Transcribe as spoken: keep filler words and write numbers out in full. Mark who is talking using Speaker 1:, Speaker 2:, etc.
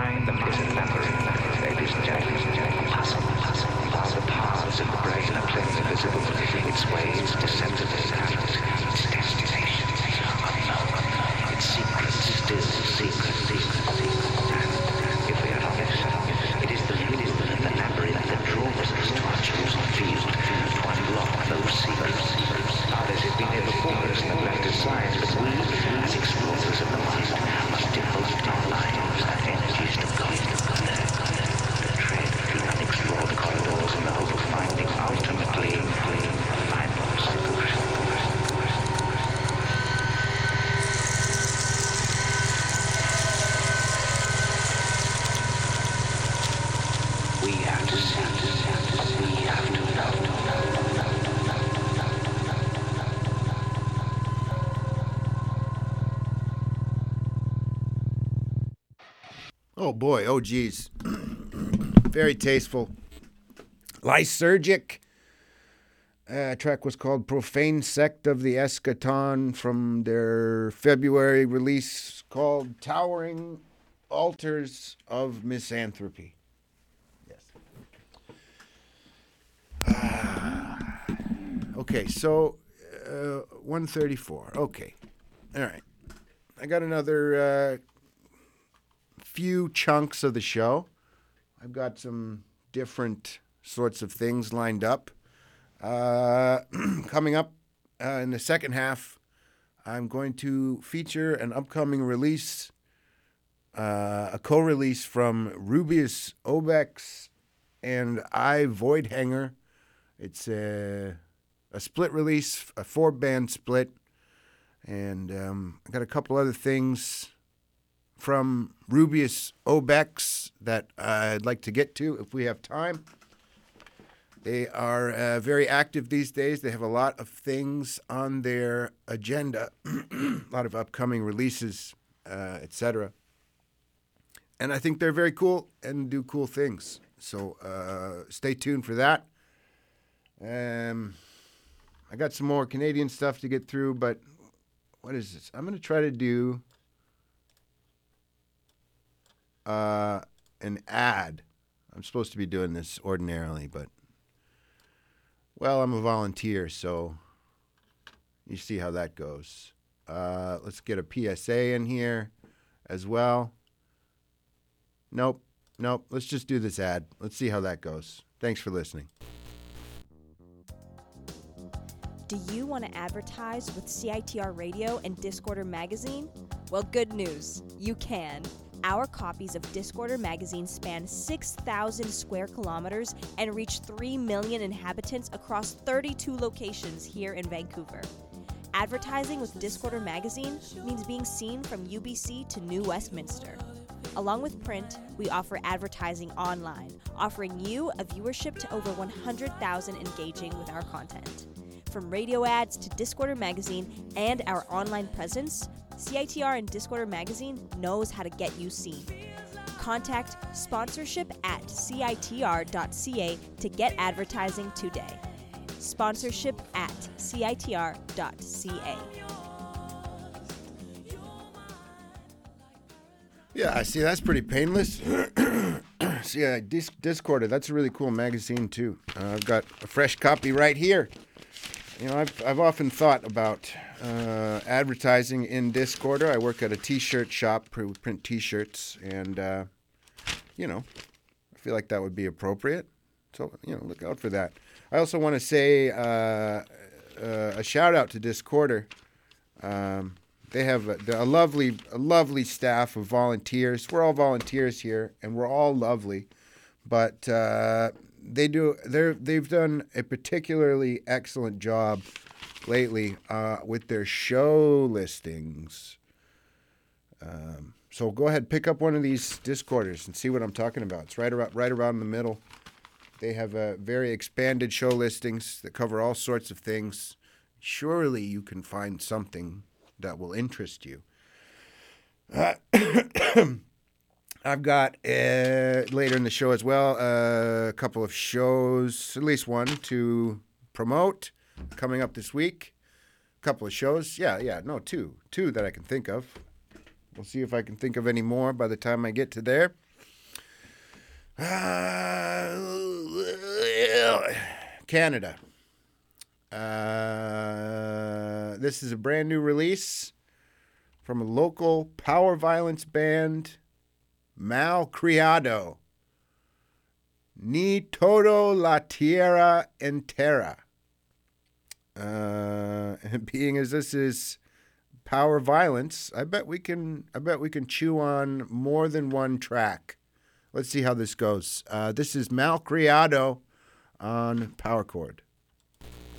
Speaker 1: mind is a labyrinth, ladies and gentlemen, a puzzle, while the paths in the brain are plainly invisible, its ways disseminated out, its destinations unknown, its secrets still secret, secret, secret. And if we are honest, it is the rule of the labyrinth that draws us to our chosen field to unlock those secrets. Others have been here before us and have left us signs, but we, as explorers of the mind, must devote our lives and energies to guide them, to tread through unexplored corridors in the hope of finding ultimately a final solution. We have to see, we have to know.
Speaker 2: Oh boy, oh geez. Very tasteful. Lysergic. Uh, track was called Profane Sect of the Eschaton from their February release called Towering Altars of Misanthropy. Yes. Uh, okay, so uh, one thirty-four. Okay. All right. I got another uh, few chunks of the show. I've got some different sorts of things lined up. Uh, coming up uh, in the second half, I'm going to feature an upcoming release, uh, a co-release from Rubius Obex and I Voidhanger. It's a, a split release, a four-band split, and um, I got a couple other things from Rubius Obex that I'd like to get to if we have time. They are uh, very active these days. They have a lot of things on their agenda, a lot of upcoming releases, uh, et cetera. And I think they're very cool and do cool things. So uh, stay tuned for that. Um, I got some more Canadian stuff to get through, but what is this? I'm going to try to do uh, an ad. I'm supposed to be doing this ordinarily, but well, I'm a volunteer, so you see how that goes. Uh, let's get a P S A in here as well. Nope, nope. Let's just do this ad. Let's see how that goes. Thanks for listening.
Speaker 3: Do you want to advertise with C I T R Radio and Discorder Magazine? Well, good news. You can. Our copies of Discorder Magazine span six thousand square kilometers and reach three million inhabitants across thirty-two locations here in Vancouver. Advertising with Discorder Magazine means being seen from U B C to New Westminster. Along with print, we offer advertising online, offering you a viewership to over one hundred thousand engaging with our content. From radio ads to Discorder Magazine and our online presence, C I T R and Discorder Magazine knows how to get you seen. Contact sponsorship at C I T R dot C A to get advertising today. Sponsorship at C I T R dot C A.
Speaker 2: Yeah, I see. That's pretty painless. See, uh, Dis- Discorder, that's a really cool magazine, too. Uh, I've got a fresh copy right here. You know, I've I've often thought about uh, advertising in Discorder. I work at a T-shirt shop, we print T-shirts, and uh, you know, I feel like that would be appropriate. So you know, look out for that. I also want to say uh, uh, a shout out to Discorder. Um, they have a, a lovely a lovely staff of volunteers. We're all volunteers here, and we're all lovely, but. Uh, They do. They're they've done a particularly excellent job lately uh, with their show listings. Um, so go ahead, pick up one of these Discorders and see what I'm talking about. It's right around right around the middle. They have a uh, very expanded show listings that cover all sorts of things. Surely you can find something that will interest you. Uh, I've got, uh, later in the show as well, uh, a couple of shows, at least one, to promote coming up this week. A couple of shows. Yeah, yeah, no, two. Two that I can think of. We'll see if I can think of any more by the time I get to there. Uh, Canada. Uh, this is a brand new release from a local power violence band, Mal Criado. Ni todo la tierra entera. Uh, being as this is power violence, I bet we can. I bet we can chew on more than one track. Let's see how this goes. Uh, this is Mal Criado on Power Chord.